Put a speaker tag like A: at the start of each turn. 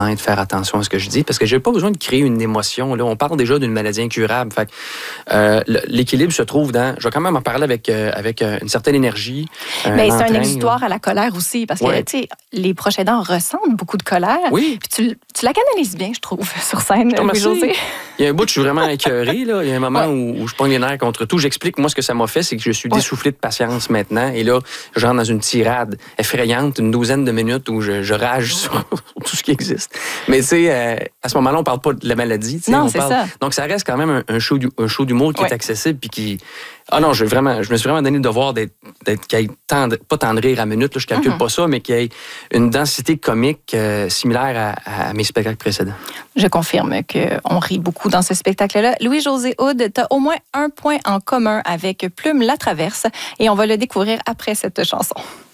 A: de faire attention à ce que je dis parce que j'ai pas besoin de créer une émotion. Là, on parle déjà d'une maladie incurable. Fait l'équilibre se trouve dans. Je vais quand même en parler avec une certaine énergie.
B: Mais c'est un exutoire à la colère aussi parce que tu sais, les proches aidants ressentent beaucoup de colère.
A: Oui.
B: Puis tu la canalises bien, je trouve, sur scène, Louis-José.
A: Il y a un bout où je suis vraiment écœuré. Là. Il y a un moment où je pogne les nerfs contre tout. J'explique, moi, ce que ça m'a fait, c'est que je suis dessoufflé de patience maintenant. Et là, je rentre dans une tirade effrayante, une douzaine de minutes où je rage sur tout ce qui existe. Mais tu sais, à ce moment-là, on parle pas de la maladie.
B: Non, c'est ça.
A: Donc, ça reste quand même un show d'humour qui est accessible puis qui... Ah non, je me suis vraiment donné le devoir qu'il y ait pas tant de rire à minute, là, je calcule pas ça, mais qu'il y ait une densité comique similaire à mes spectacles précédents.
B: Je confirme qu'on rit beaucoup dans ce spectacle-là. Louis-José Houd, tu as au moins un point en commun avec Plume Latraverse et on va le découvrir après cette chanson.